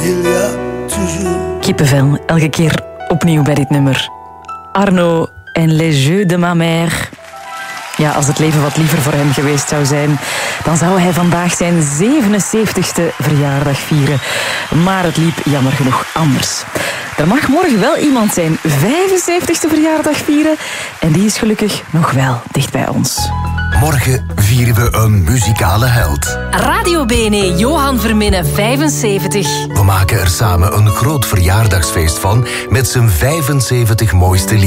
il y a toujours. Kippenvel, elke keer opnieuw bij dit nummer. Arno en Les Jeux de ma mère. Ja, als het leven wat liever voor hem geweest zou zijn, dan zou hij vandaag zijn 77ste verjaardag vieren. Maar het liep jammer genoeg anders. Er mag morgen wel iemand zijn 75ste verjaardag vieren. En die is gelukkig nog wel dicht bij ons. Morgen vieren we een muzikale held. Radio BNE Johan Verminnen 75. We maken er samen een groot verjaardagsfeest van met zijn 75 mooiste liederen.